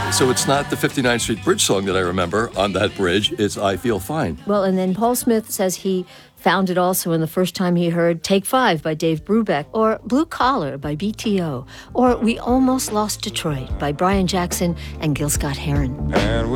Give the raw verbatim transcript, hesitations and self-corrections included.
So it's not the fifty-ninth Street Bridge song that I remember on that bridge. It's I Feel Fine. Well, and then Paul Smith says he found it also in the first time he heard Take Five by Dave Brubeck, or Blue Collar by B T O, or We Almost Lost Detroit by Brian Jackson and Gil Scott-Heron. And we